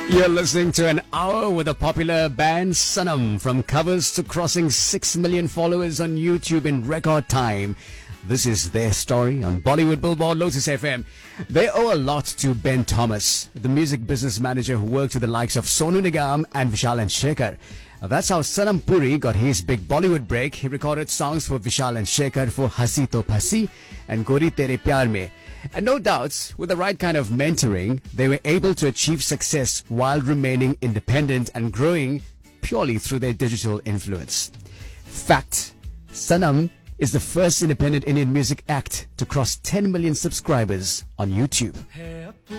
You're listening to an hour with the popular band Sanam, from covers to crossing 6 million followers on YouTube in record time. This is their story on Bollywood Billboard Lotus FM. They owe a lot to Ben Thomas, the music business manager who worked with the likes of Sonu Nigam and Vishal and Shekhar. That's how Sanam Puri got his big Bollywood break. He recorded songs for Vishal and Shekhar for Hasi To Phasi and Gori Tere Pyar Mein. And no doubts, with the right kind of mentoring, they were able to achieve success while remaining independent and growing purely through their digital influence. Fact: Sanam is the first independent Indian music act to cross 10 million subscribers on YouTube.